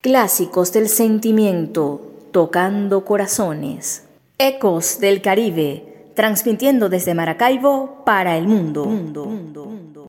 Clásicos del sentimiento, tocando corazones. Ecos del Caribe, transmitiendo desde Maracaibo para el mundo.